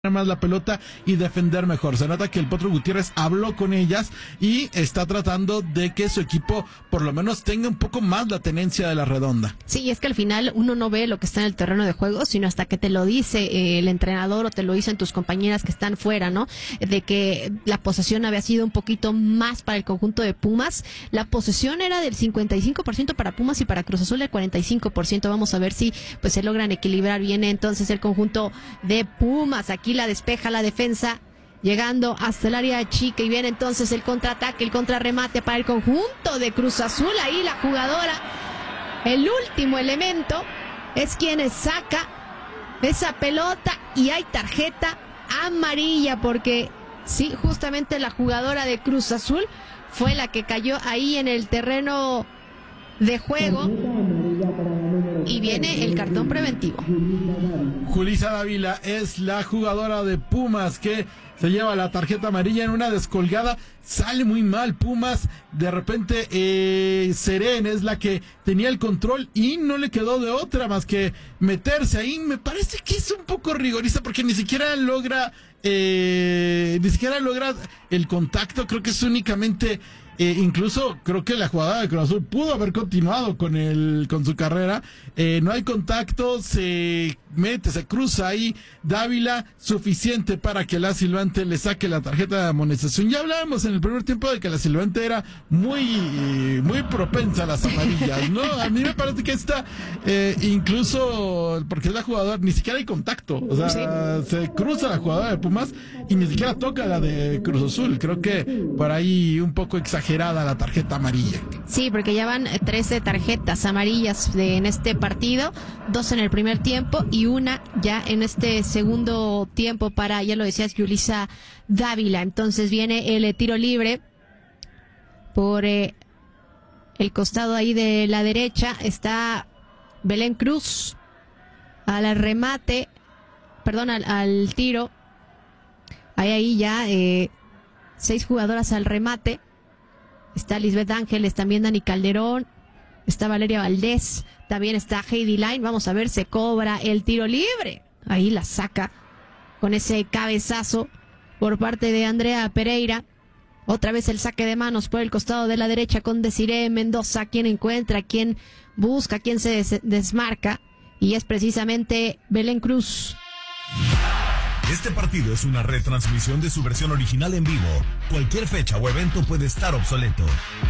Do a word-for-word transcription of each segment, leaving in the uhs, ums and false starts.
más la pelota y defender mejor. Se nota que el Potro Gutiérrez habló con ellas y está tratando de que su equipo por lo menos tenga un poco más la tenencia de la redonda. Sí, es que al final uno no ve lo que está en el terreno de juego, sino hasta que te lo dice eh, el entrenador o te lo dicen tus compañeras que están fuera, ¿no? De que la posesión había sido un poquito más para el conjunto de Pumas. La posesión era del cincuenta y cinco por ciento para Pumas y para Cruz Azul el cuarenta y cinco por ciento. Vamos a ver si pues se logran equilibrar bien entonces el conjunto de Pumas. Aquí la despeja la defensa, llegando hasta el área chica y viene entonces el contraataque, el contrarremate para el conjunto de Cruz Azul. Ahí la jugadora, el último elemento, es quien saca esa pelota y hay tarjeta amarilla porque sí, justamente la jugadora de Cruz Azul fue la que cayó ahí en el terreno de juego. Y viene el cartón preventivo. Julissa Dávila es la jugadora de Pumas que se lleva la tarjeta amarilla en una descolgada. Sale muy mal Pumas. De repente eh, Seren es la que tenía el control y no le quedó de otra más que meterse ahí. Me parece que es un poco rigorista porque ni siquiera logra eh, ni siquiera logra el contacto. Creo que es únicamente Eh, incluso creo que la jugadora de Cruz Azul pudo haber continuado con el con su carrera. Eh, no hay contacto, se mete, se cruza ahí Dávila, suficiente para que la Silvante le saque la tarjeta de amonestación. Ya hablábamos en el primer tiempo de que la Silvante era muy muy propensa a las amarillas, ¿no? A mí me parece que esta, eh, incluso porque es la jugadora, ni siquiera hay contacto. O sea, sí, se cruza la jugadora de Pumas y ni siquiera toca la de Cruz Azul. Creo que por ahí un poco exagerada la tarjeta amarilla. Sí, porque ya van trece tarjetas amarillas de, en este partido, dos en el primer tiempo y una ya en este segundo tiempo para, ya lo decías, Julissa Dávila. Entonces viene el tiro libre por eh, el costado ahí de la derecha. Está Belén Cruz al remate, perdón, al, al tiro. Hay ahí ya eh, seis jugadoras al remate. Está Lisbeth Ángeles, también Dani Calderón, está Valeria Valdés, también está Heidi Line. Vamos a ver, se cobra el tiro libre. Ahí la saca con ese cabezazo por parte de Andrea Pereira. Otra vez el saque de manos por el costado de la derecha con Desiree Mendoza, quien encuentra, quien busca, quien se des- desmarca. Y es precisamente Belén Cruz. Este partido es una retransmisión de su versión original en vivo. Cualquier fecha o evento puede estar obsoleto.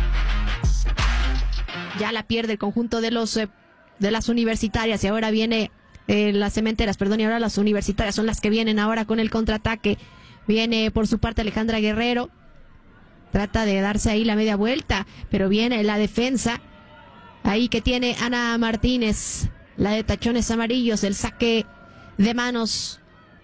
Ya la pierde el conjunto de los eh, de las universitarias y ahora viene eh, las cementeras, perdón, y ahora las universitarias son las que vienen ahora con el contraataque. Viene por su parte Alejandra Guerrero, trata de darse ahí la media vuelta, pero viene la defensa ahí que tiene Ana Martínez, la de tachones amarillos, el saque de manos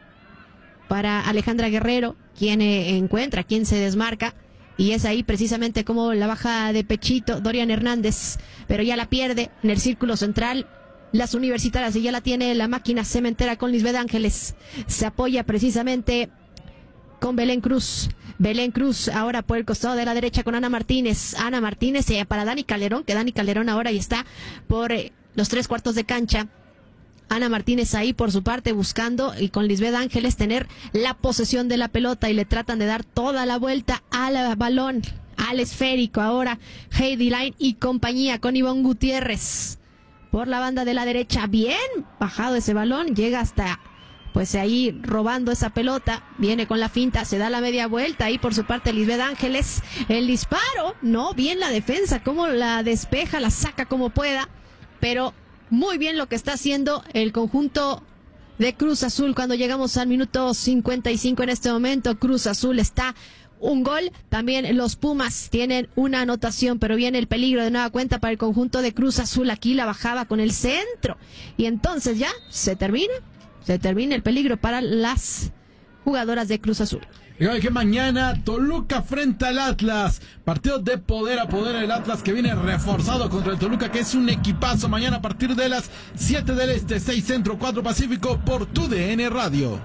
para Alejandra Guerrero, quien eh, encuentra, quien se desmarca, y es ahí precisamente como la baja de pechito Dorian Hernández, pero ya la pierde en el círculo central las universitarias y ya la tiene la máquina cementera con Lisbeth Ángeles. Se apoya precisamente con Belén Cruz. Belén Cruz ahora por el costado de la derecha con Ana Martínez. Ana Martínez eh, para Dani Calderón, que Dani Calderón ahora ya está por eh, los tres cuartos de cancha. Ana Martínez ahí por su parte buscando y con Lisbeth Ángeles tener la posesión de la pelota y le tratan de dar toda la vuelta al balón, al esférico. Ahora Heidi Line y compañía con Ivonne Gutiérrez por la banda de la derecha. Bien bajado ese balón, llega hasta pues ahí robando esa pelota, viene con la finta, se da la media vuelta ahí por su parte Lisbeth Ángeles. El disparo, no, bien la defensa, como la despeja, la saca como pueda, pero muy bien lo que está haciendo el conjunto de Cruz Azul cuando llegamos al minuto cincuenta y cinco en este momento. Cruz Azul está un gol, también los Pumas tienen una anotación, pero viene el peligro de nueva cuenta para el conjunto de Cruz Azul. Aquí la bajaba con el centro y entonces ya se termina, se termina el peligro para las jugadoras de Cruz Azul. Y que mañana Toluca frente al Atlas, partido de poder a poder, el Atlas que viene reforzado contra el Toluca, que es un equipazo. Mañana a partir de las siete del Este, seis Centro, cuatro Pacífico por tu D N Radio.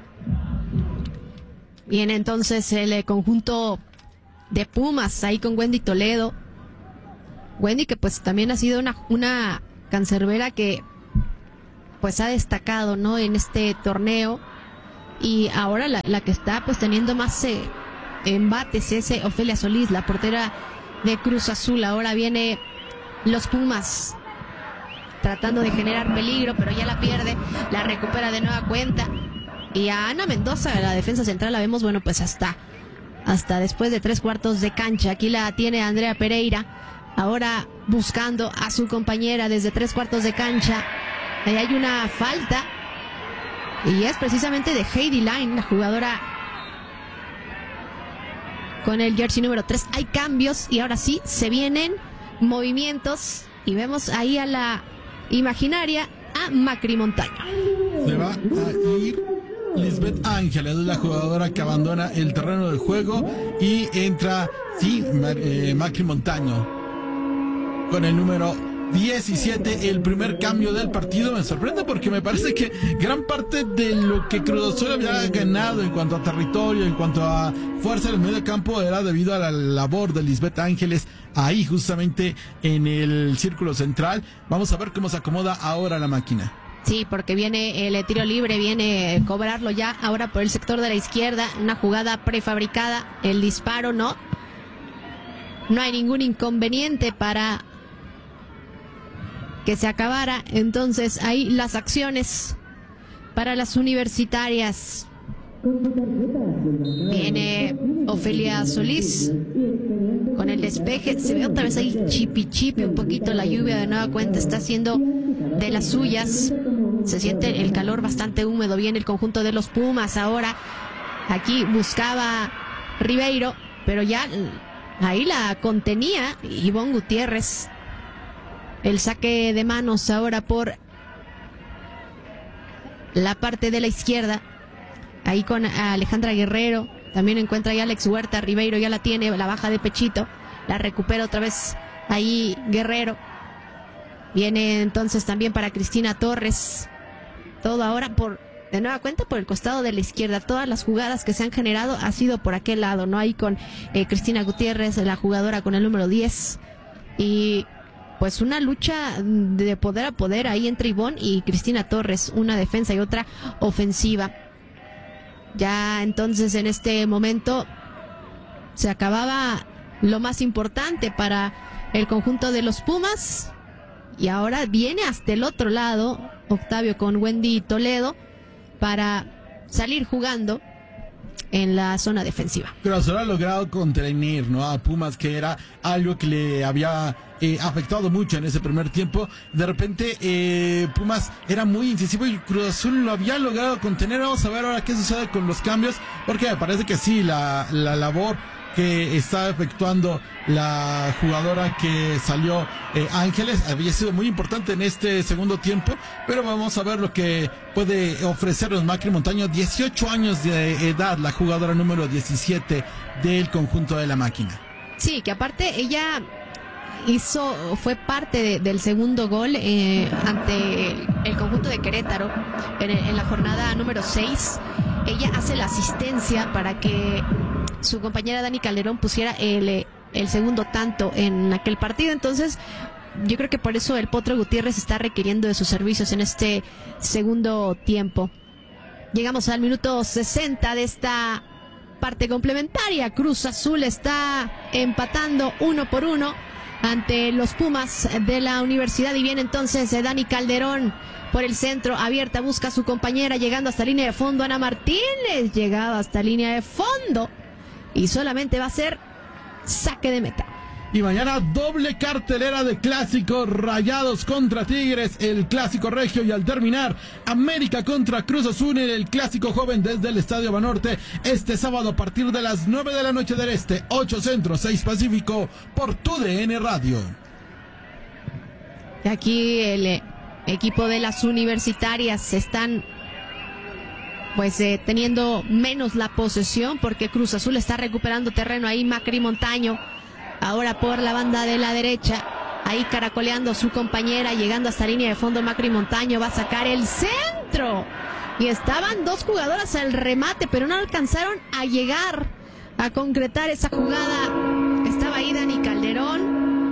Viene entonces el eh, conjunto de Pumas ahí con Wendy Toledo. Wendy que pues también ha sido una, una cancerbera que pues ha destacado, ¿no?, en este torneo. y ahora la, la que está pues teniendo más eh, embates es eh, Ofelia Solís, la portera de Cruz Azul. Ahora viene los Pumas tratando de generar peligro, pero ya la pierde, la recupera de nueva cuenta. Y a Ana Mendoza, la defensa central, la vemos, bueno, pues hasta, hasta después de tres cuartos de cancha. Aquí la tiene Andrea Pereira, ahora buscando a su compañera desde tres cuartos de cancha. Ahí hay una falta, y es precisamente de Heidi Line, la jugadora con el jersey número tres. Hay cambios, y ahora sí, se vienen movimientos, y vemos ahí a la imaginaria, a Macri Montaño. Se va a ir Lisbeth Ángeles, es la jugadora que abandona el terreno del juego, y entra, sí, eh, Macri Montaño con el número diecisiete, el primer cambio del partido. Me sorprende porque me parece que gran parte de lo que Cruz Azul había ganado en cuanto a territorio, en cuanto a fuerza en el medio campo, era debido a la labor de Lisbeth Ángeles ahí justamente en el círculo central. Vamos a ver cómo se acomoda ahora la máquina. Sí, porque viene el tiro libre, viene cobrarlo ya ahora por el sector de la izquierda, una jugada prefabricada, el disparo no, no hay ningún inconveniente para que se acabara. Entonces ahí las acciones para las universitarias. Viene Ofelia Solís con el despeje, se ve otra vez ahí chipi chipi un poquito, la lluvia de nueva cuenta está haciendo de las suyas, se siente el calor bastante húmedo. Viene el conjunto de los Pumas ahora, aquí buscaba Ribeiro, pero ya ahí la contenía Ivonne Gutiérrez. El saque de manos ahora por la parte de la izquierda, ahí con Alejandra Guerrero, también encuentra ya Alex Huerta, Ribeiro ya la tiene, la baja de pechito, la recupera otra vez ahí Guerrero. Viene entonces también para Cristina Torres, todo ahora por, de nueva cuenta, por el costado de la izquierda. Todas las jugadas que se han generado ha sido por aquel lado, ¿no? Ahí con eh, Cristina Gutiérrez, la jugadora con el número diez, y pues una lucha de poder a poder ahí entre Ivonne y Cristina Torres, una defensa y otra ofensiva. Ya entonces en este momento se acababa lo más importante para el conjunto de los Pumas, y ahora viene hasta el otro lado Octavio con Wendy Toledo para salir jugando en la zona defensiva. Pero solo ha logrado contener, ¿no?, a Pumas, que era algo que le había eh, afectado mucho en ese primer tiempo. De repente eh, Pumas era muy incisivo y Cruz Azul lo había logrado contener. Vamos a ver ahora qué sucede con los cambios, porque me parece que sí, la, la labor que está efectuando la jugadora que salió, eh, Ángeles, había sido muy importante en este segundo tiempo. Pero vamos a ver lo que puede ofrecernos Macri Montaño, dieciocho años de edad, la jugadora número diecisiete del conjunto de la máquina. Sí, que aparte ella hizo, fue parte de, del segundo gol eh, ante el, el conjunto de Querétaro en, en la jornada número seis. Ella hace la asistencia para que su compañera Dani Calderón pusiera el, el segundo tanto en aquel partido. Entonces yo creo que por eso el Potro Gutiérrez está requiriendo de sus servicios en este segundo tiempo. Llegamos al minuto sesenta de esta parte complementaria. Cruz Azul está empatando uno por uno ante los Pumas de la Universidad, y viene entonces Dani Calderón por el centro, abierta, busca a su compañera, llegando hasta línea de fondo. Ana Martínez, llegada hasta línea de fondo, y solamente va a ser saque de meta. Y mañana doble cartelera de clásicos: Rayados contra Tigres, el clásico regio, y al terminar América contra Cruz Azul en el clásico joven desde el Estadio Banorte, este sábado a partir de las nueve de la noche del Este, ocho Centro, seis Pacífico, por tu D N Radio. Y aquí el equipo de las universitarias están pues eh, teniendo menos la posesión, porque Cruz Azul está recuperando terreno. Ahí Macri Montaño, ahora por la banda de la derecha, ahí caracoleando a su compañera, llegando hasta línea de fondo. Macri Montaño va a sacar el centro, y estaban dos jugadoras al remate, pero no alcanzaron a llegar a concretar esa jugada. Estaba ahí Dani Calderón,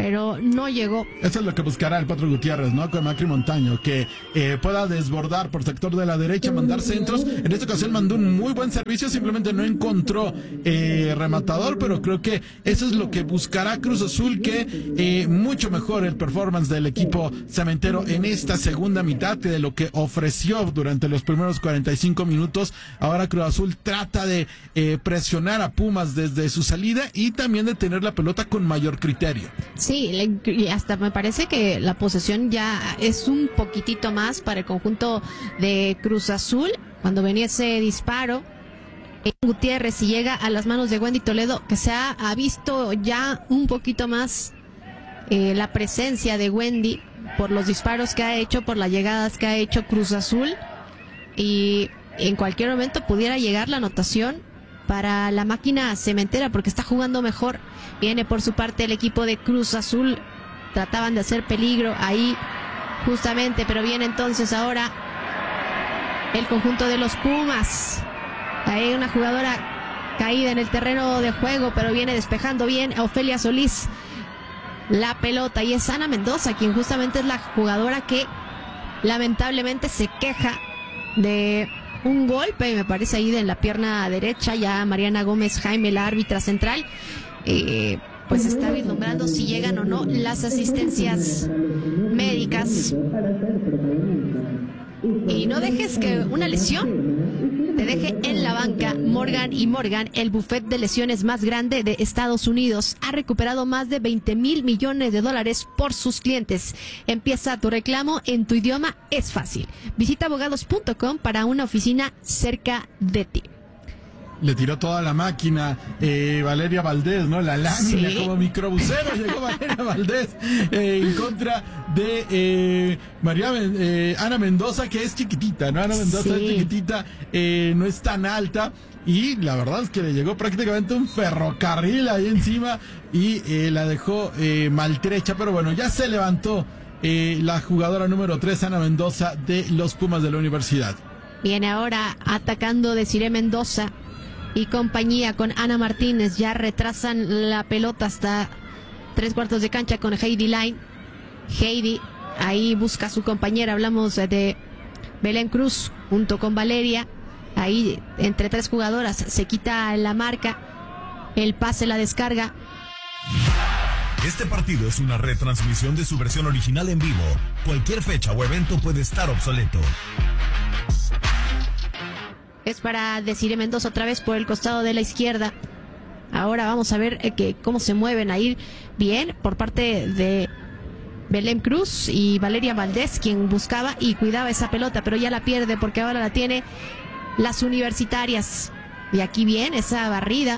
pero no llegó. Eso es lo que buscará el Potro Gutiérrez, ¿no? Con Macri Montaño, que eh, pueda desbordar por sector de la derecha, mandar centros. En esta ocasión mandó un muy buen servicio, simplemente no encontró eh, rematador, pero creo que eso es lo que buscará Cruz Azul, que eh, mucho mejor el performance del equipo cementero en esta segunda mitad de lo que ofreció durante los primeros cuarenta y cinco minutos. Ahora Cruz Azul trata de eh, presionar a Pumas desde su salida y también de tener la pelota con mayor criterio. Sí, le, hasta me parece que la posesión ya es un poquitito más para el conjunto de Cruz Azul. Cuando venía ese disparo, Gutiérrez y llega a las manos de Wendy Toledo, que se ha, ha visto ya un poquito más eh, la presencia de Wendy por los disparos que ha hecho, por las llegadas que ha hecho Cruz Azul, y en cualquier momento pudiera llegar la anotación para la máquina cementera, porque está jugando mejor. Viene por su parte el equipo de Cruz Azul, trataban de hacer peligro ahí justamente, pero viene entonces ahora el conjunto de los Pumas. Hay una jugadora caída en el terreno de juego, pero viene despejando bien a Ofelia Solís la pelota, y es Ana Mendoza quien justamente es la jugadora que lamentablemente se queja de un golpe, me parece, ahí en la pierna derecha. Ya Mariana Gómez Jaime, la árbitra central, eh, pues está vislumbrando si llegan o no las asistencias médicas. Y no dejes que una lesión te deje en la banca. Morgan y Morgan, el bufet de lesiones más grande de Estados Unidos, ha recuperado más de veinte mil millones de dólares por sus clientes. Empieza tu reclamo en tu idioma, es fácil. Visita abogados punto com para una oficina cerca de ti. Le tiró toda la máquina eh, Valeria Valdés, ¿no? La lámina, sí, como microbusero llegó Valeria Valdés eh, en contra de eh, María eh, Ana Mendoza, que es chiquitita, ¿no? Ana Mendoza, sí, es chiquitita, eh, no es tan alta, y la verdad es que le llegó prácticamente un ferrocarril ahí encima y eh, la dejó eh, maltrecha, pero bueno, ya se levantó eh, la jugadora número tres, Ana Mendoza, de los Pumas de la Universidad. Viene ahora atacando Desiree Mendoza y compañía con Ana Martínez. Ya retrasan la pelota hasta tres cuartos de cancha con Heidi Line. Heidi ahí busca a su compañera. Hablamos de Belén Cruz junto con Valeria. Ahí entre tres jugadoras se quita la marca. El pase, la descarga. Este partido es una retransmisión de su versión original en vivo. Cualquier fecha o evento puede estar obsoleto. Es para Desiree Mendoza otra vez por el costado de la izquierda. Ahora vamos a ver eh, que cómo se mueven ahí bien por parte de Belén Cruz y Valeria Valdés, quien buscaba y cuidaba esa pelota, pero ya la pierde porque ahora la tiene las universitarias. Y aquí viene esa barrida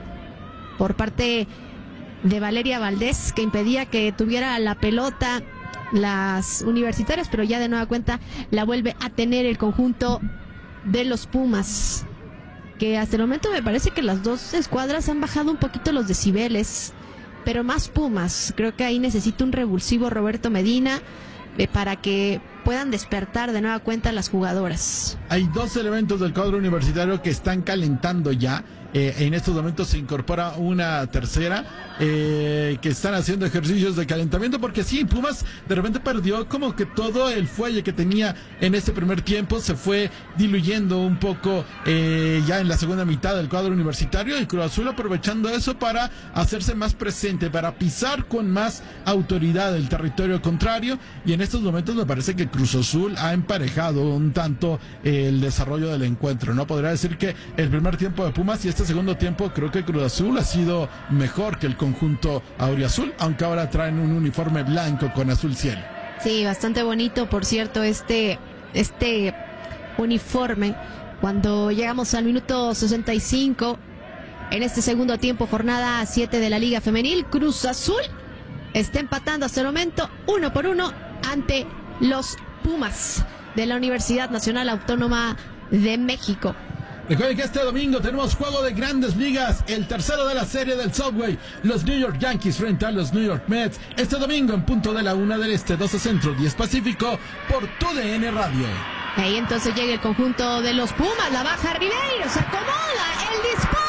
por parte de Valeria Valdés, que impedía que tuviera la pelota las universitarias, pero ya de nueva cuenta la vuelve a tener el conjunto de los Pumas, que hasta el momento me parece que las dos escuadras han bajado un poquito los decibeles, pero más Pumas. Creo que ahí necesita un revulsivo Roberto Medina eh, para que puedan despertar de nueva cuenta las jugadoras. Hay dos elementos del cuadro universitario que están calentando ya. Eh, en estos momentos se incorpora una tercera eh, que están haciendo ejercicios de calentamiento, porque sí, Pumas de repente perdió como que todo el fuelle que tenía en este primer tiempo, se fue diluyendo un poco eh, ya en la segunda mitad del cuadro universitario, y Cruz Azul aprovechando eso para hacerse más presente, para pisar con más autoridad el territorio contrario, y en estos momentos me parece que Cruz Azul ha emparejado un tanto eh, el desarrollo del encuentro, ¿no? Podría decir que el primer tiempo de Pumas y este segundo tiempo creo que Cruz Azul ha sido mejor que el conjunto auriazul, aunque ahora traen un uniforme blanco con azul cielo. Sí, bastante bonito, por cierto, este, este uniforme. Cuando llegamos al minuto sesenta y cinco, en este segundo tiempo, jornada siete de la Liga Femenil, Cruz Azul está empatando hasta el momento uno por uno ante los Pumas de la Universidad Nacional Autónoma de México. Recuerden que este domingo tenemos juego de Grandes Ligas, el tercero de la serie del Subway, los New York Yankees frente a los New York Mets, este domingo en punto de la una del este, doce centro, diez pacífico, por tu D N Radio. Ahí entonces llega el conjunto de los Pumas, la baja Ribeiro, se acomoda, el disparo.